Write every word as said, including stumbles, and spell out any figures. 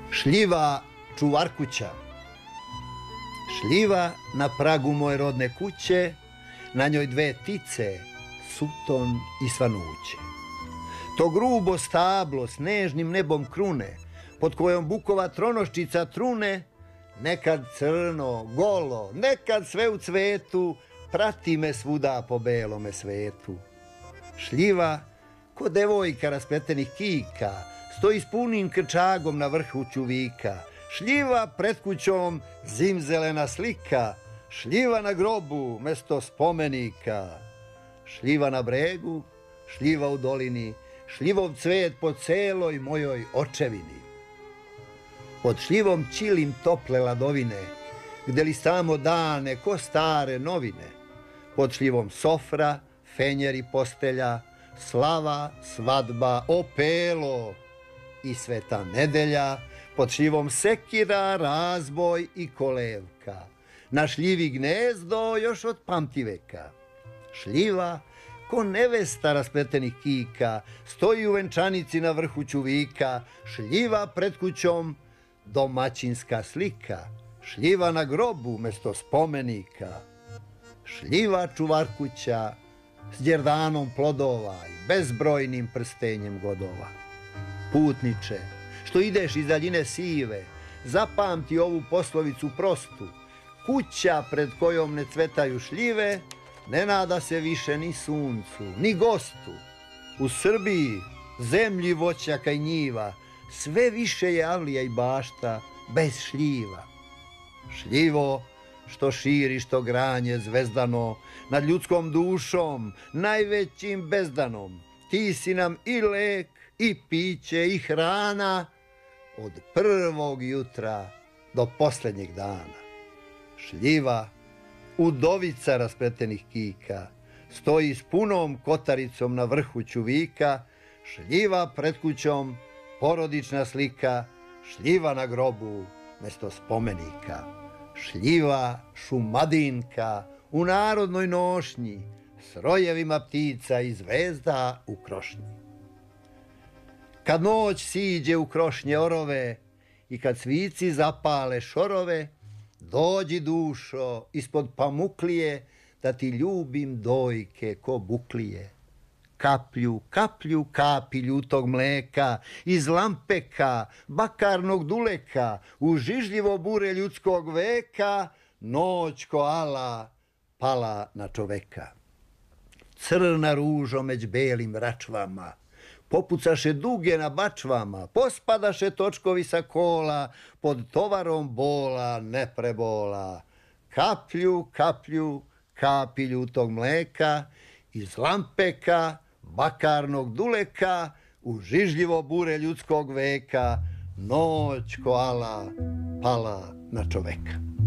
Šljiva čuvarkuća. Šljiva na pragu moje rodne kuće, na njoj dve tice, suton i svanuće. To grubo stablo s nežnim nebom krune, pod kojom bukova tronoščica trune, nekad crno, golo, nekad sve u cvetu, prati me svuda po belome svetu. Šljiva, ko devojka raspletenih kika, stoji s punim krčagom na vrhu čuvika. Šljiva pred kućom, zimzelena slika, šljiva na grobu, mesto spomenika. Šljiva na bregu, šljiva u dolini, šljivov cvet po celoj mojoj očevini. Pod šljivom čilim tople ladovine, gde listamo dane ko stare novine. Pod šljivom sofra, fenjer i postelja, slava, svadba, opelo i sveta nedelja. Pod šljivom sekira, razboj i kolevka. Na šljivi gnezdo još od pamtiveka. Šljiva, ko nevesta raspletenih kika, stoji u venčanici na vrhu čuvika. Šljiva pred kućom, domaćinska slika. Šljiva na grobu, mesto spomenika. Šljiva čuvarkuća, s đerdanom plodova i bezbrojnim prstenjem godova. Putniče, što ideš iz daljine sive, zapamti ovu poslovicu prostu. Kuća pred kojom ne cvetaju šljive, ne nada se više ni suncu, ni gostu. U Srbiji, zemlji voćaka i njiva, sve više je avlija i bašta bez šljiva. Šljivo, što širiš to granje zvezdano nad ljudskom dušom, najvećim bezdanom, ti si nam i lek, i piće, i hrana, od prvog jutra do posljednjeg dana. Šljiva, udovica raspletenih kika, stoji s punom kotaricom na vrhu čuvika. Šljiva pred kućom, porodična slika, šljiva na grobu, mesto spomenika. Šljiva šumadinka u narodnoj nošnji, s rojevima ptica i zvezda u krošnji. Kad noć siđe u krošnje orove i kad svici zapale šorove, dođi dušo ispod pamuklije, da ti ljubim dojke ko buklije. Kaplju, kaplju, kapi ljutog mleka, iz lampeka, bakarnog duleka, u žižljivo bure ljudskog veka, noć ko ala pala na čoveka. Crna ružo među belim račvama, popucaše duge na bačvama, pospadaše točkovi sa kola, pod tovarom bola ne prebola. Kaplju, kaplju, kapi ljutog mleka, iz lampeka, bakarnog duleka, u žižljivo bure ljudskog veka, noć ko ala pala na čoveka.